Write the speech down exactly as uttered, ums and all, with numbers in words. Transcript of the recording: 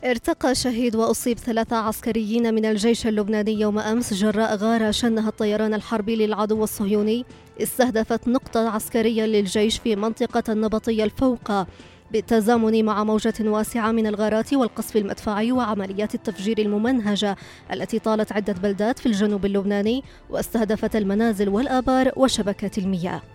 ارتقى شهيد وأصيب ثلاثة عسكريين من الجيش اللبناني يوم أمس جراء غارة شنها الطيران الحربي للعدو الصهيوني استهدفت نقطة عسكرية للجيش في منطقة النبطية الفوقة، بالتزامن مع موجة واسعة من الغارات والقصف المدفعي وعمليات التفجير الممنهجة التي طالت عدة بلدات في الجنوب اللبناني واستهدفت المنازل والآبار وشبكات المياه.